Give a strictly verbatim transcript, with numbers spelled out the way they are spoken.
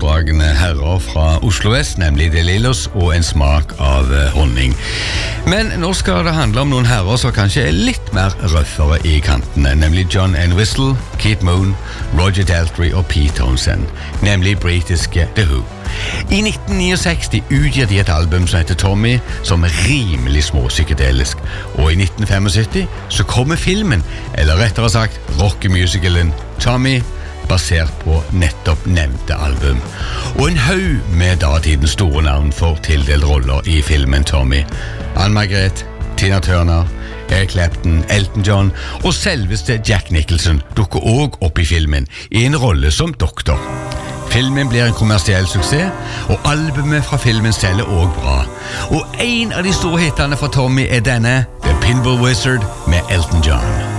fremragende herrer fra Oslo Vest, nemlig De Lillos og En smak av honning. Men nå skal det handle om noen herrer som kanskje er litt mer røffere i kantene, nemlig John Entwistle, Keith Moon, Roger Daltrey og Pete Townshend, nemlig britiske The Who. I nitten sekstini utgir de et album som heter Tommy, som er rimelig småpsykedelisk, og i nitten syttifem så kommer filmen, eller rettere sagt rockemusicalen Tommy, basert på nettopp nevnte album. Og en haug med datidens store navn får tildelt roller i filmen Tommy. Anne-Margrethe, Tina Turner, Eric Clapton, Elton John og selveste Jack Nicholson dukker også opp i filmen i en rolle som doktor. Filmen blir en kommersiell suksess, og albumet fra filmen selger også bra. Og en av de store hitene fra Tommy er denne, The Pinball Wizard med Elton John.